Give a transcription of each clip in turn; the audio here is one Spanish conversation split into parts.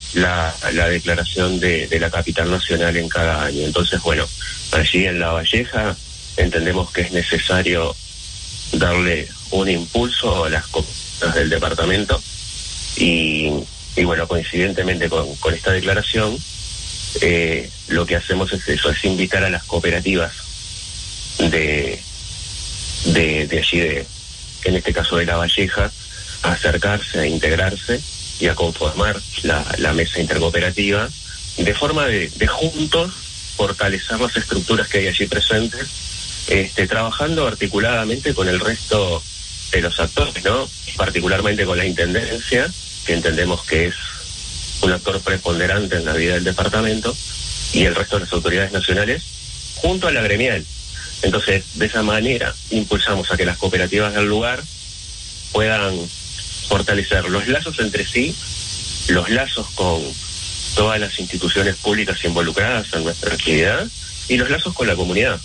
la declaración de la capital nacional en cada año. Entonces, bueno, allí en La Valleja entendemos que es necesario darle un impulso a las comunas del departamento y bueno, coincidentemente con esta declaración, lo que hacemos es eso, es invitar a las cooperativas de allí, en este caso de La Valleja, a acercarse, a integrarse y a conformar la mesa intercooperativa, de forma de juntos fortalecer las estructuras que hay allí presentes, trabajando articuladamente con el resto de los actores, ¿no? Particularmente con la Intendencia, que entendemos que es un actor preponderante en la vida del departamento, y el resto de las autoridades nacionales, junto a la gremial. Entonces, de esa manera, impulsamos a que las cooperativas del lugar puedan fortalecer los lazos entre sí, los lazos con todas las instituciones públicas involucradas en nuestra actividad y los lazos con la comunidad.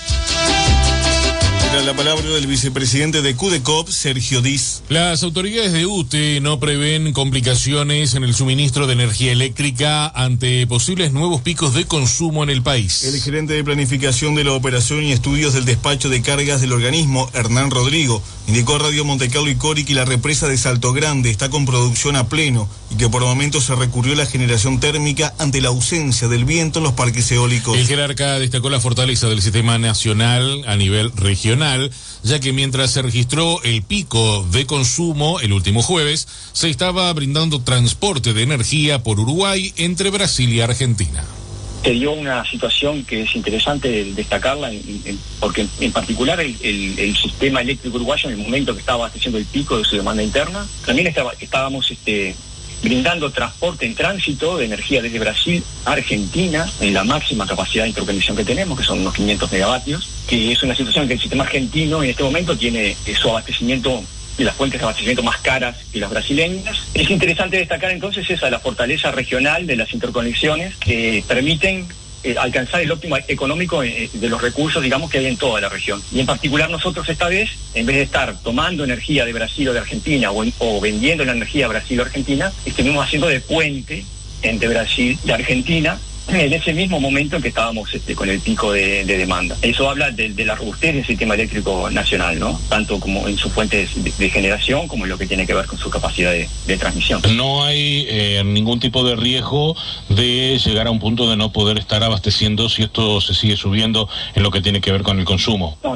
La palabra del vicepresidente de CUDECOP, Sergio Diz. Las autoridades de UTE no prevén complicaciones en el suministro de energía eléctrica ante posibles nuevos picos de consumo en el país. El gerente de planificación de la operación y estudios del despacho de cargas del organismo, Hernán Rodrigo, indicó a Radio Montecarlo y Cori que la represa de Salto Grande está con producción a pleno y que por momentos se recurrió a la generación térmica ante la ausencia del viento en los parques eólicos. El jerarca destacó la fortaleza del sistema nacional a nivel regional, ya que mientras se registró el pico de consumo el último jueves, se estaba brindando transporte de energía por Uruguay entre Brasil y Argentina. Se dio una situación que es interesante destacarla, porque en particular el sistema eléctrico uruguayo, en el momento que estaba abasteciendo el pico de su demanda interna, también estábamos brindando transporte en tránsito de energía desde Brasil a Argentina, en la máxima capacidad de interconexión que tenemos, que son unos 500 megavatios, que es una situación que el sistema argentino en este momento tiene su abastecimiento de las fuentes de abastecimiento más caras que las brasileñas. Es interesante destacar entonces la fortaleza regional de las interconexiones que permiten alcanzar el óptimo económico de los recursos, digamos, que hay en toda la región. Y en particular nosotros esta vez, en vez de estar tomando energía de Brasil o de Argentina o vendiendo la energía a Brasil o Argentina, estuvimos haciendo de puente entre Brasil y Argentina en ese mismo momento en que estábamos con el pico de demanda. Eso habla de la robustez del sistema eléctrico nacional, ¿no? Tanto como en sus fuentes de generación como en lo que tiene que ver con su capacidad de transmisión. No hay ningún tipo de riesgo de llegar a un punto de no poder estar abasteciendo si esto se sigue subiendo en lo que tiene que ver con el consumo. No.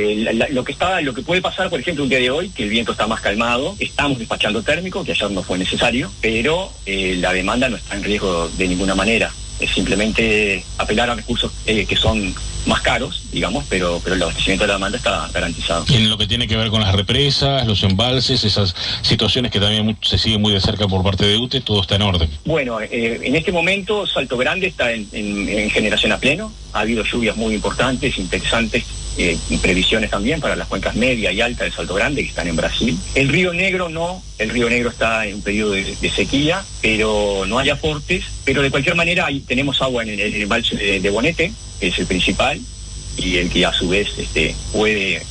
Lo que puede pasar, por ejemplo, un día de hoy, que el viento está más calmado, estamos despachando térmico, que ayer no fue necesario, pero la demanda no está en riesgo de ninguna manera. Es simplemente apelar a recursos que son más caros, digamos, pero el abastecimiento de la demanda está garantizado. En lo que tiene que ver con las represas, los embalses, esas situaciones que también se siguen muy de cerca por parte de UTE, todo está en orden. Bueno, en este momento Salto Grande está en generación a pleno. Ha habido lluvias muy importantes, interesantes, y previsiones también para las cuencas media y alta de Salto Grande que están en Brasil. El Río Negro no, el Río Negro está en un periodo de sequía, pero no hay aportes, pero de cualquier manera ahí tenemos agua en el embalse de Bonete, que es el principal, y el que a su vez puede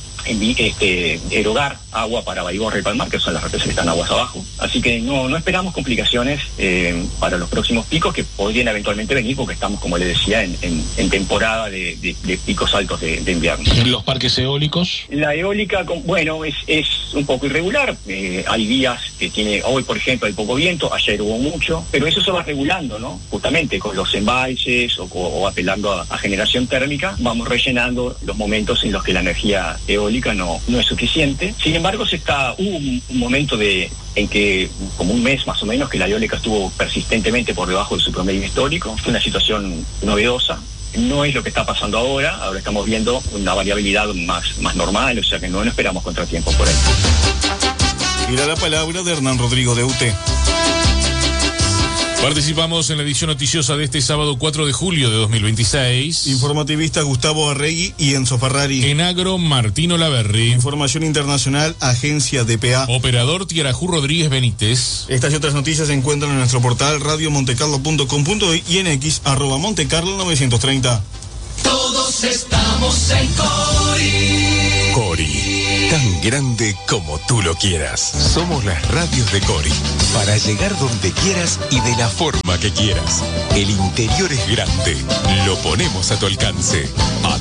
erogar agua para Baigorra y Palmar, que son las represas que están aguas abajo. Así que no esperamos complicaciones para los próximos picos que podrían eventualmente venir, porque estamos, como le decía, en temporada de picos altos de invierno. ¿Los parques eólicos? La eólica, bueno, es un poco irregular. Hay días que hoy por ejemplo hay poco viento, ayer hubo mucho, pero eso se va regulando, ¿no? Justamente con los embalses o apelando a generación térmica, vamos rellenando los momentos en los que la energía eólica no es suficiente. Sin embargo, hubo un momento en que, como un mes más o menos, que la eólica estuvo persistentemente por debajo de su promedio histórico. Fue una situación novedosa. No es lo que está pasando ahora estamos viendo una variabilidad más normal, o sea que no esperamos contratiempos por ahí. Era la palabra de Hernán Rodrigo de UTE. Participamos en la edición noticiosa de este sábado 4 de julio de 2026. Informativistas Gustavo Arregui y Enzo Ferrari. En agro, Martino Laverri. Información internacional, Agencia DPA. Operador Tiarajú Rodríguez Benítez. Estas y otras noticias se encuentran en nuestro portal radiomontecarlo.com.uy y en X, @Montecarlo 930. Todos estamos en Cori. Cori, tan grande como tú lo quieras. Somos las radios de Cori, para llegar donde quieras y de la forma que quieras. El interior es grande, lo ponemos a tu alcance.